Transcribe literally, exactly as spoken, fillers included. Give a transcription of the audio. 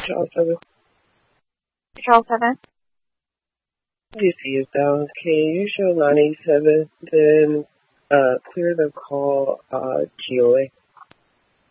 Charles seven. Charles seven. You see it down. Can you show nine eight seven? Then uh, clear the call uh, G O A.